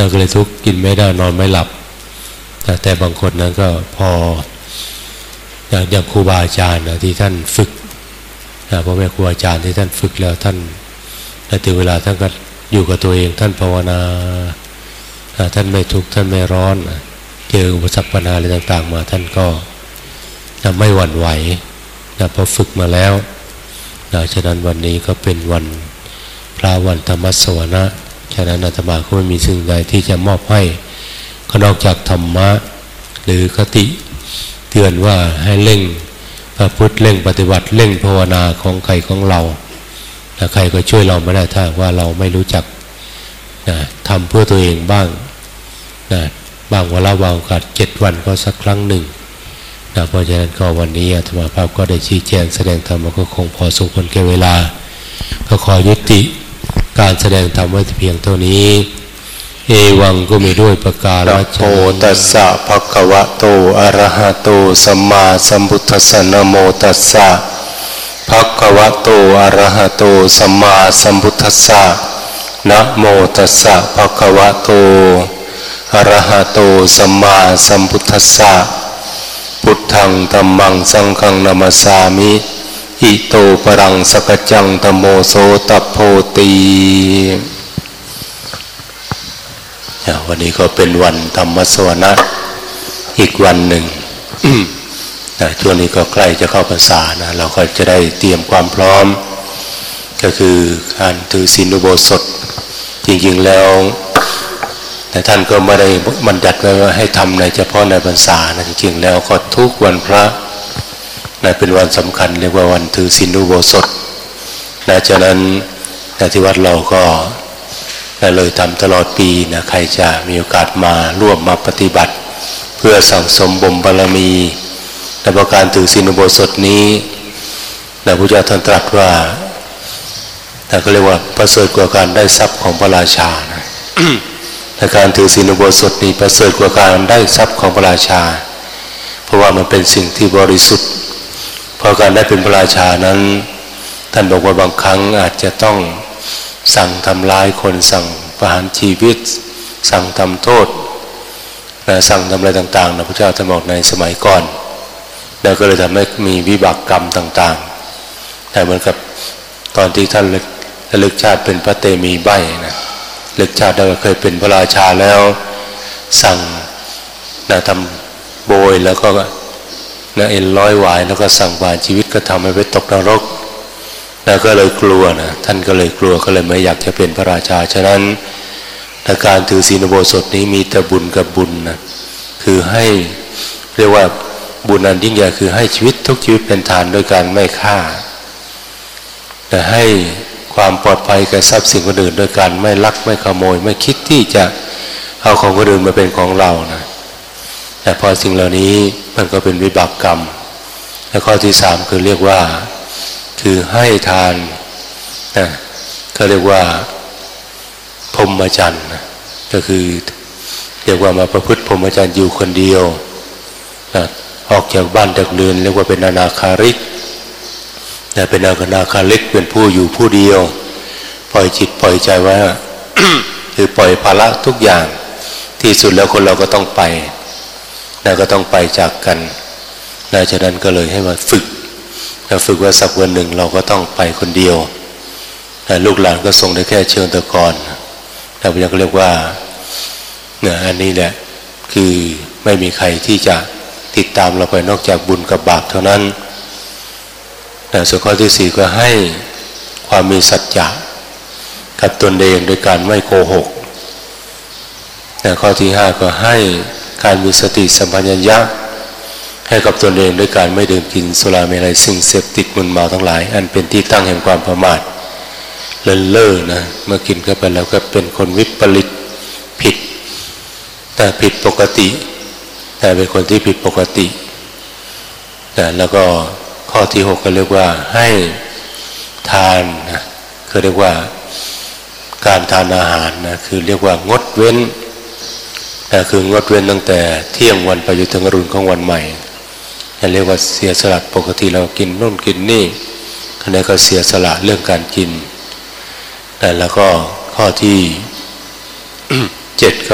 เราก็เลยทุกข์กินไม่ได้นอนไม่หลับแต่บางคนนั้นก็พออย่างครูบาอาจารย์ที่ท่านฝึกพ่อแม่ครูอาจารย์ที่ท่านฝึกแล้วท่านถึงเวลาท่านก็อยู่กับตัวเองท่านภาวนาท่านไม่ทุกข์ท่านไม่ร้อนเจออุปสรรคปัญหาอะไรต่างๆมาท่านก็ไม่หวั่นไหวเพราะฝึกมาแล้วฉะนั้นวันนี้ก็เป็นวันพระวันธรรมสวนะฉะนั้นอาตมาก็ไม่มีสิ่งใดที่จะมอบให้ก็นอกจากธรรมะหรือคติเตือนว่าให้เร่งพระพุทธเร่งปฏิบัติเร่งภาวนาของใครของเราใครก็ช่วยเราไม่ได้ถ้าว่าเราไม่รู้จักทำเพื่อตัวเองบ้างบางวันละบางโอกาส7 วันก็สักครั้งหนึ่งเพราะฉะนั้นก็วันนี้อาตมาภาพก็ได้ชี้แจงแสดงธรรมก็คงพอสมควรแก่เวลาก็ขอยุติการแสดงธรรมไว้เพียงเท่านี้เอวังก็มีด้วยประกาศนะโมตัสสะภะคะวะโตอะระหะโตสัมมาสัมพุทธัสสะนะโมตัสสะภะคะวะโตอะระหะโตสัมมาสัมพุทธัสสะนะโมตัสสะภะคะวะโตอะระหะโตสัมมาสัมพุทธัสสะพุทธังธัมมังสังฆังนะมัสสามิอิโตปรังสักจังธัมโมโสตัพโพติวันนี้ก็เป็นวันธรรมสวนะอีกวันหนึ่ง ช่วงนี้ก็ใกล้จะเข้าพรรษานะเราก็จะได้เตรียมความพร้อมก็คือการถือศีลอุโบสถจริงๆแล้วแต่ท่านก็ไม่ได้บัญญัติไว้ว่าให้ทำในเฉพาะในพรรษานะจริงๆแล้วก็ทุกวันพระเป็นวันสำคัญเรียกว่าวันถือศีลอุโบสถฉะนั้นที่วัดเราก็เลยทำตลอดปีนะใครจะมีโอกาสมาร่วมมาปฏิบัติเพื่อสั่งสมบ่มบารมีในประการถือศีลอุโบสถนี้พระพุทธเจ้าท่านตรัสว่าก็เรียกว่าประเสริฐกว่าการได้ทรัพย์ของพระราชานะ ในการถือศีลอุโบสถนี้ประเสริฐกว่าการได้ทรัพย์ของพระราชาเพราะว่ามันเป็นสิ่งที่บริสุทธิ์เพราะการได้เป็นพระราชานั้นท่านบอกว่าบางครั้งอาจจะต้องสั่งทำร้ายคนสั่งประหารชีวิตสั่งทำโทษสั่งทำอะไรต่างๆพระเจ้าท่านบอกในสมัยก่อนแล้วก็เลยทำให้มีวิบากกรรมต่างๆแต่เหมือนกับตอนที่ท่านระลึกชาติเป็นพระเตมีใบ้นะระลึกชาติได้เคยเป็นพระราชาแล้วสั่งทำโบยแล้วก็เอ็นร้อยหวายแล้วก็สั่งประหารชีวิตก็ทำให้ไปตกนรกแล้วก็เลยกลัวนะท่านก็เลยกลัวก็เลยไม่อยากจะเป็นพระราชาฉะนั้นการถือศีลอุโบสถนี้มีแต่บุญกับบุญนะคือให้เรียกว่าบุญอันยิ่งใหญ่คือให้ชีวิตทุกชีวิตเป็นทานโดยการไม่ฆ่าแต่ให้ความปลอดภัยแก่ทรัพย์สินคนอื่นโดยการไม่ลักไม่ขโมยไม่คิดที่จะเอาของคนอื่นมาเป็นของเรานะแต่พอสิ่งเหล่านี้มันก็เป็นวิบากกรรมและข้อที่3คือเรียกว่าคือให้ทานนะก็เรียกว่าพรหมจรรย์นะก็คือเรียกว่ามาประพฤติพรหมจรรย์อยู่คนเดียวนะออกจากบ้านจากเรือนเรียกว่าเป็นอนาคาริกนะเป็นอนาคาริกเป็นผู้อยู่ผู้เดียวปล่อยจิตปล่อยใจไว้ คือปล่อยภาระทุกอย่างที่สุดแล้วคนเราก็ต้องไปนะก็ต้องไปจากกันนะฉะนั้นก็เลยให้มาฝึกว่าสักวันหนึ่งเราก็ต้องไปคนเดียวลูกหลานก็ส่งได้แค่เชิงตะกอนแต่พระเจ้าก็เรียกว่าอันนี้แหละคือไม่มีใครที่จะติดตามเราไปนอกจากบุญกับบาปเท่านั้นส่วนข้อที่4ก็ให้ความมีสัจจะกับตนเองโดยการไม่โกหกข้อที่5ก็ให้การมีสติสัมปชัญญะให้กับตนเองด้วยการไม่ดื่มกินสุราเมรัยสิ่งเสพติดมึนเมาทั้งหลายอันเป็นที่ตั้งแห่งความประมาทเลินเล่อนะเมื่อกินเข้าไปแล้วก็เป็นคนวิปริตผิดแต่ผิดปกติแต่เป็นคนที่ผิดปกติแล้วก็ข้อที่6ก็เรียกว่าให้ทานนะคือเรียกว่าการทานอาหารนะคือเรียกว่างดเว้นคืองดเว้นตั้งแต่เที่ยงวันไปจนถึงอรุณของวันใหม่เรียกว่าเสียสละปกติเรากินนู่นกินนี่ขณะก็เสียสละเรื่องการกินแล้วก็ข้อที่ 7ก็